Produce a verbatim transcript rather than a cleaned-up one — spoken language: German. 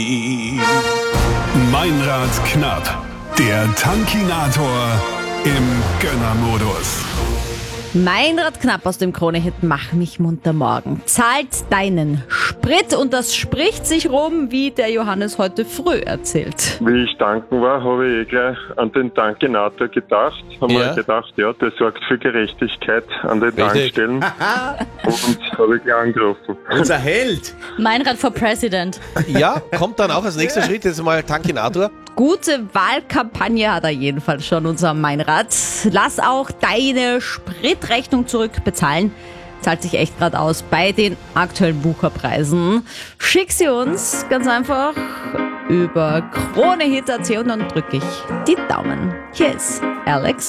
Meinrad knapp, der Tankinator im Gönnermodus. Meinrad Knapp aus dem Krone-Hit Mach mich munter morgen zahlt deinen Sprit und das spricht sich rum, wie der Johannes heute früh erzählt. Wie ich tanken war, habe ich eh gleich an den Tankinator gedacht. Haben Ja. wir gedacht, ja, der sorgt für Gerechtigkeit an den Richtig. Tankstellen. Und habe ich gleich angerufen. Unser Held. Meinrad for President. Ja, kommt dann auch als nächster Schritt jetzt mal Tankinator. Gute Wahlkampagne hat er jedenfalls schon, unser Meinrad. Lass auch deine Spritrechnung zurückbezahlen. Zahlt sich echt gerade aus bei den aktuellen Bucherpreisen. Schick sie uns ganz einfach über Kronehit punkt at und dann drücke ich die Daumen. Hier ist Alex